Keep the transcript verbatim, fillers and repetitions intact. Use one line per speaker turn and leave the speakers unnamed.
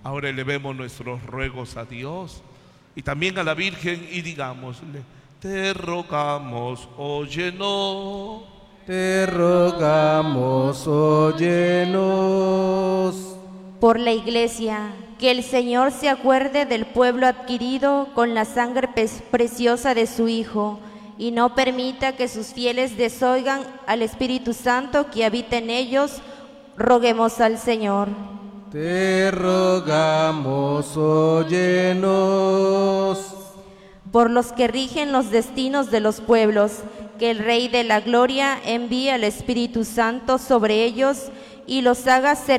Ahora elevemos nuestros ruegos a Dios y también a la Virgen y digámosle: te rogamos, óyenos.
Te rogamos, óyenos.
Por la Iglesia, que el Señor se acuerde del pueblo adquirido con la sangre preciosa de su Hijo, y no permita que sus fieles desoigan al Espíritu Santo que habita en ellos. Roguemos al Señor.
Te rogamos, óyenos.
Por los que rigen los destinos de los pueblos, que el Rey de la Gloria envíe al Espíritu Santo sobre ellos y los haga ser